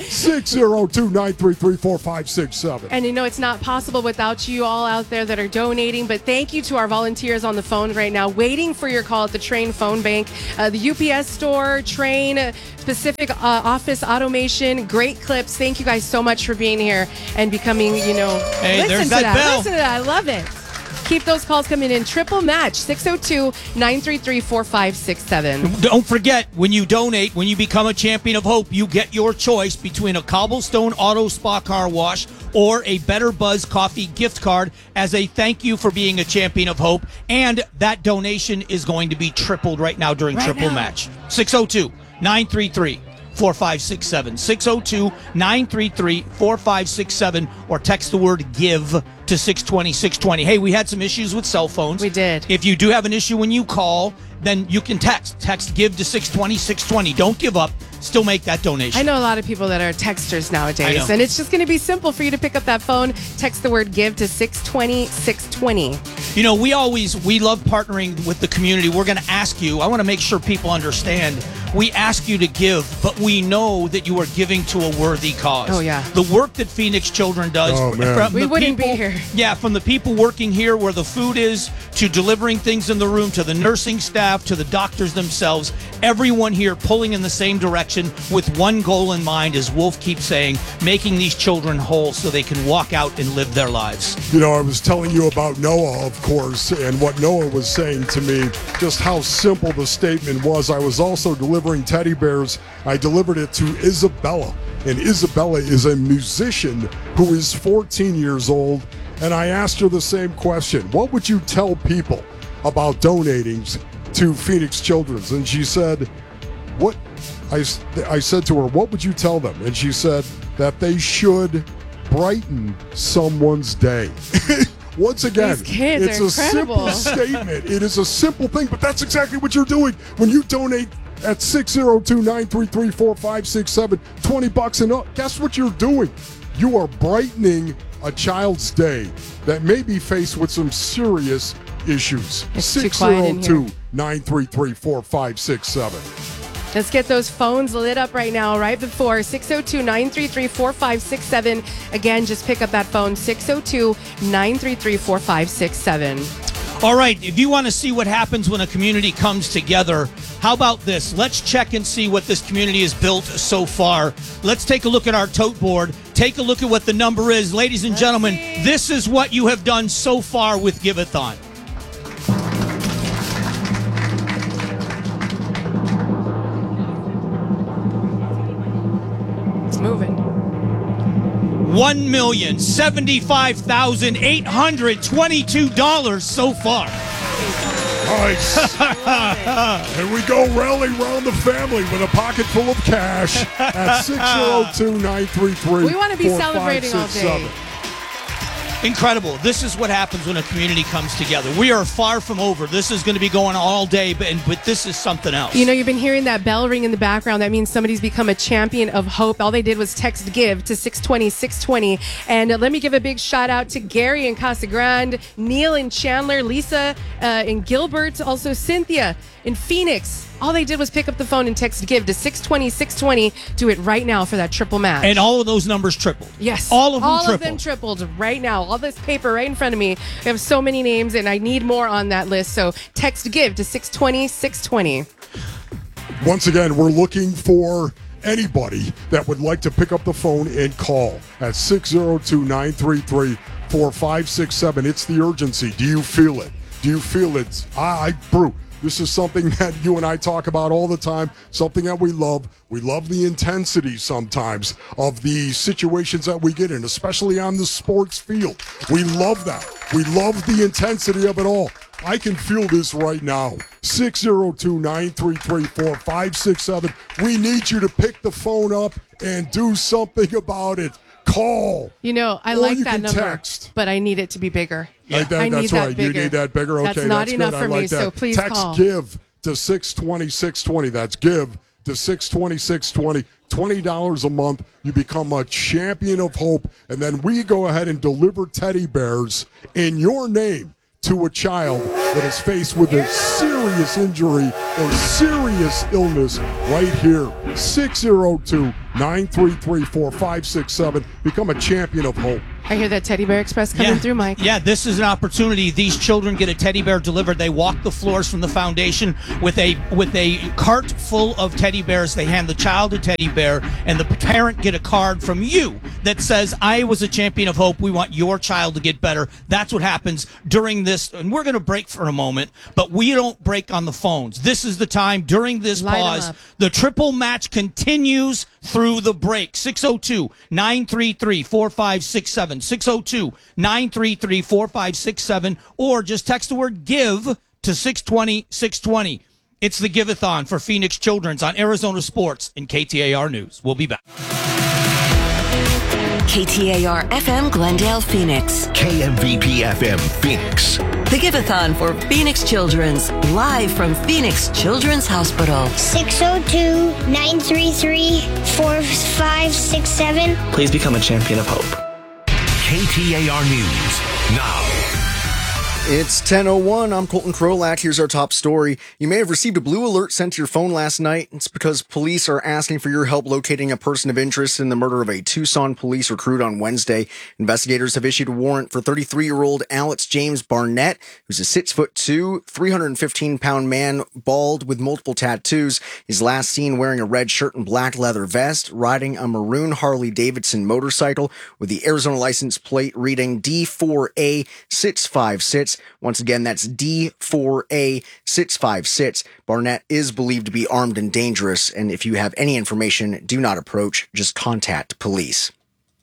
602-933-4567. And you know, it's not possible without you all out there that are donating, but thank you to our volunteers on the phone right now, waiting for your call at the Train phone bank, the UPS store, Train, Pacific Office Automation, great clips. Thank you guys so much for being here and becoming, Hey, listen there's to that bell. Listen to that. I love it. Keep those calls coming in. Triple match, 602-933-4567. Don't forget, when you donate, when you become a champion of hope, you get your choice between a Cobblestone Auto Spa car wash or a Better Buzz Coffee gift card as a thank you for being a champion of hope. And that donation is going to be tripled right now during Triple Match. 602-933-4567. 602-933-4567 or text the word GIVE to 620-620. Hey, we had some issues with cell phones. We did. If you do have an issue when you call, then you can text GIVE to 620-620. Don't give up. Still make that donation. I know a lot of people that are texters I nowadays, know. and it's just going to be simple for you to pick up that phone, text the word GIVE to 620-620. You know, we love partnering with the community. We're going to ask you, I want to make sure people understand, we ask you to give, but we know that you are giving to a worthy cause. Oh, yeah. The work that Phoenix Children does. Oh, man. We wouldn't be here. Yeah, from the people working here where the food is, to delivering things in the room, to the nursing staff, to the doctors themselves, everyone here pulling in the same direction with one goal in mind, as Wolf keeps saying, making these children whole so they can walk out and live their lives. You know, I was telling you about Noah, of course, and what Noah was saying to me, just how simple the statement was. I was also delivering teddy bears. I delivered it to Isabella, and Isabella is a musician who is 14 years old, and I asked her the same question. What would you tell people about donating to Phoenix Children's? And she said, what? I said to her, what would you tell them? And she said that they should brighten someone's day. Once again, These kids it's are a incredible. simple statement. It is a simple thing, but that's exactly what you're doing when you donate at 602-933-4567, $20 and up. Guess what you're doing? You are brightening a child's day that may be faced with some serious issues. It's too quiet in here. 602-933-4567. Let's get those phones lit up right now, right before 602-933-4567. Again, just pick up that phone, 602-933-4567. All right, if you want to see what happens when a community comes together, how about this? Let's check and see what this community has built so far. Let's take a look at our tote board. Take a look at what the number is. Ladies and gentlemen, this is what you have done so far with Give-A-Thon. Moving. $1,075,822 so far. Nice. And we go rally round the family with a pocket full of cash at 602-933-4567. We want to be celebrating all day. Incredible. This is what happens when a community comes together. We are far from over. This is going to be going all day, but this is something else. You know, you've been hearing that bell ring in the background. That means somebody's become a champion of hope. All they did was text GIVE to 620-620. And let me give a big shout out to Gary in Casa Grande, Neil in Chandler, Lisa in Gilbert, also Cynthia in Phoenix. All they did was pick up the phone and text GIVE to 620-620. Do it right now for that triple match. And all of those numbers tripled. Yes. All of them tripled. All of them tripled right now. All this paper right in front of me. We have so many names, and I need more on that list. So text GIVE to 620-620. Once again, we're looking for anybody that would like to pick up the phone and call at 602-933-4567. It's the urgency. Do you feel it? Do you feel it? Brew. This is something that you and I talk about all the time, something that we love. We love the intensity sometimes of the situations that we get in, especially on the sports field. We love that. We love the intensity of it all. I can feel this right now. 602-933-4567. We need you to pick the phone up and do something about it. Call. You know, I Or like you that can number, text. but I need it to be bigger. Yeah. That's right. You need that bigger. Okay, that's not good. enough I for like me, that. so please text call. GIVE to 620-620. That's GIVE to 620-620. $20 a month. You become a champion of hope. And then we go ahead and deliver teddy bears in your name to a child that is faced with a serious injury or serious illness right here. 602-933-4567. Become a champion of hope. I hear that Teddy Bear Express coming through, Mike. Yeah, this is an opportunity. These children get a teddy bear delivered. They walk the floors from the foundation with a cart full of teddy bears. They hand the child a teddy bear, and the parent get a card from you that says, I was a champion of hope. We want your child to get better. That's what happens during this. And we're going to break for a moment, but we don't break on the phones. This is the time during this Light 'em pause. up. The triple match continues through the break. 602-933-4567. 602-933-4567. Or just text the word GIVE to 620-620. It's the Give-a-thon for Phoenix Children's on Arizona Sports and KTAR News. We'll be back. KTAR FM Glendale, Phoenix. KMVP FM Phoenix. The Give-a-thon for Phoenix Children's, live from Phoenix Children's Hospital. 602-933-4567. Please become a champion of hope. KTAR News now. It's 10:01. I'm Colton Krolak. Here's our top story. You may have received a blue alert sent to your phone last night. It's because police are asking for your help locating a person of interest in the murder of a Tucson police recruit on Wednesday. Investigators have issued a warrant for 33-year-old Alex James Barnett, who's a 6'2", 315-pound man, bald with multiple tattoos. He's last seen wearing a red shirt and black leather vest, riding a maroon Harley-Davidson motorcycle with the Arizona license plate reading D4A656. Once again, that's D4A656. Barnett is believed to be armed and dangerous, and if you have any information, do not approach. Just contact police.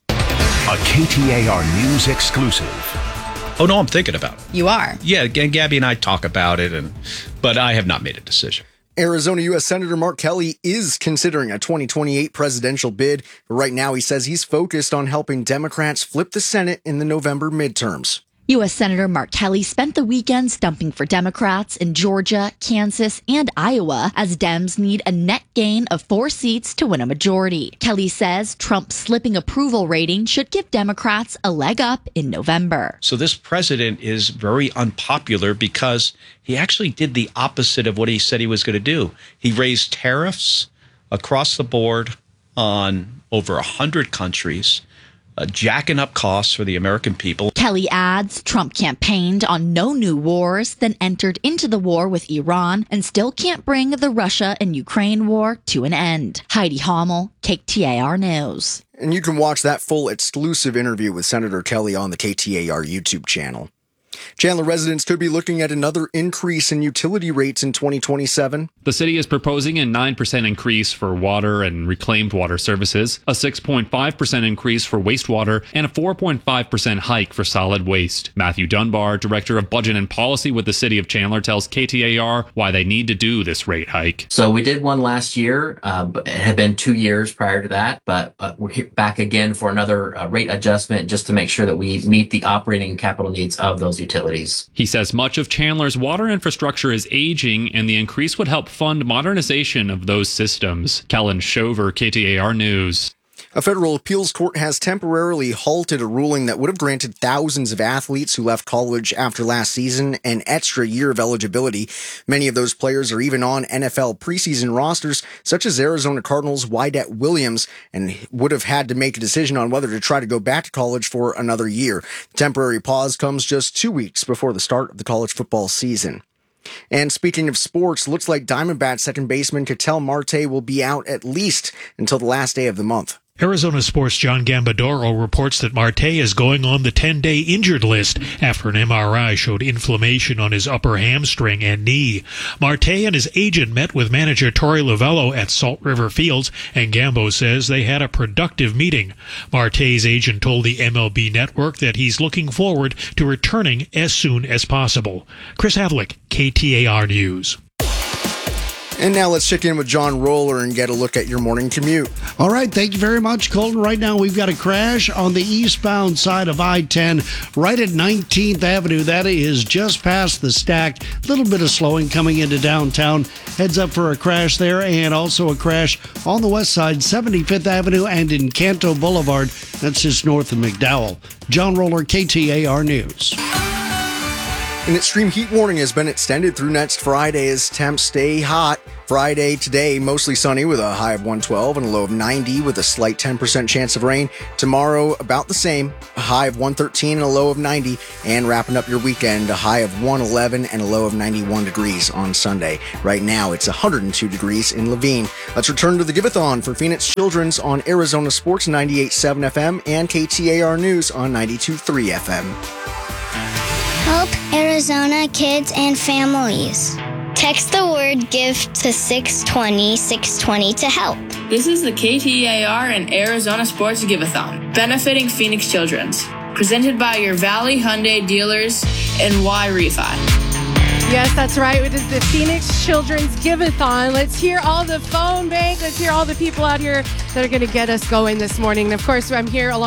A KTAR News exclusive. Oh, no, I'm thinking about it. You are? Yeah, Gabby and I talk about it, but I have not made a decision. Arizona U.S. Senator Mark Kelly is considering a 2028 presidential bid, but right now he says he's focused on helping Democrats flip the Senate in the November midterms. U.S. Senator Mark Kelly spent the weekend stumping for Democrats in Georgia, Kansas, and Iowa as Dems need a net gain of 4 seats to win a majority. Kelly says Trump's slipping approval rating should give Democrats a leg up in November. So this president is very unpopular because he actually did the opposite of what he said he was going to do. He raised tariffs across the board on over 100 countries, jacking up costs for the American people. Kelly adds Trump campaigned on no new wars, then entered into the war with Iran and still can't bring the Russia and Ukraine war to an end. Heidi Hommel, KTAR News. And you can watch that full exclusive interview with Senator Kelly on the KTAR YouTube channel. Chandler residents could be looking at another increase in utility rates in 2027. The city is proposing a 9% increase for water and reclaimed water services, a 6.5% increase for wastewater, and a 4.5% hike for solid waste. Matthew Dunbar, Director of Budget and Policy with the City of Chandler, tells KTAR why they need to do this rate hike. So we did one last year. It had been 2 years prior to that, but we're back again for another rate adjustment just to make sure that we meet the operating and capital needs of those utilities. He says much of Chandler's water infrastructure is aging, and the increase would help fund modernization of those systems. Kellen Shover, KTAR News. A federal appeals court has temporarily halted a ruling that would have granted thousands of athletes who left college after last season an extra year of eligibility. Many of those players are even on NFL preseason rosters, such as Arizona Cardinals' Wydett Williams, and would have had to make a decision on whether to try to go back to college for another year. The temporary pause comes just 2 weeks before the start of the college football season. And speaking of sports, looks like Diamondbacks second baseman Ketel Marte will be out at least until the last day of the month. Arizona Sports' John Gambadoro reports that Marte is going on the 10-day injured list after an MRI showed inflammation on his upper hamstring and knee. Marte and his agent met with manager Torey Lovello at Salt River Fields, and Gambo says they had a productive meeting. Marte's agent told the MLB Network that he's looking forward to returning as soon as possible. Chris Havlick, KTAR News. And now let's check in with John Roller and get a look at your morning commute. All right, thank you very much, Colton. Right now we've got a crash on the eastbound side of I-10 right at 19th Avenue. That is just past the Stack. A little bit of slowing coming into downtown. Heads up for a crash there, and also a crash on the west side, 75th Avenue and in Canto Boulevard. That's just north of McDowell. John Roller, KTAR News. An extreme heat warning has been extended through next Friday as temps stay hot. Friday today, mostly sunny with a high of 112 and a low of 90 with a slight 10% chance of rain. Tomorrow, about the same, a high of 113 and a low of 90. And wrapping up your weekend, a high of 111 and a low of 91 degrees on Sunday. Right now, it's 102 degrees in Levine. Let's return to the Give-a-thon for Phoenix Children's on Arizona Sports 98.7 FM and KTAR News on 92.3 FM. Help Arizona kids and families. Text the word GIVE to 620-620 to help. This is the KTAR and Arizona Sports Give-a-thon, benefiting Phoenix Children's. Presented by your Valley Hyundai dealers and Y-Refi. Yes, that's right. It is the Phoenix Children's Give-a-thon. Let's hear all the phone bank. Let's hear all the people out here that are going to get us going this morning. And of course, I'm here along